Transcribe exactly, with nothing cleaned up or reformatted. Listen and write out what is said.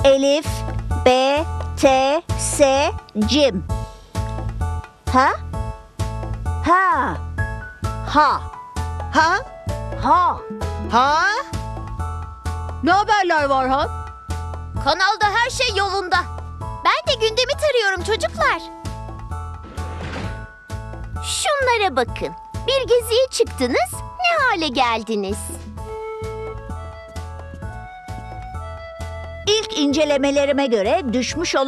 Elif, B, T, S, Cim. Ha? Ha. Ha. Ha? Ha. Ha? Ne haberler Varhan? Kanalda her şey yolunda. Ben de gündemi tarıyorum çocuklar. Şunlara bakın. Bir geziye çıktınız, ne hale geldiniz? İlk incelemelerime göre düşmüş olan